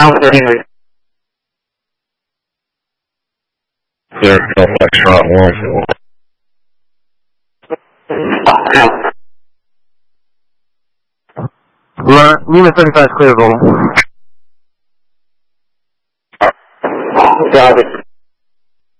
There's no Foxtrot 1. Lima 35 clear, Volvo. Got it.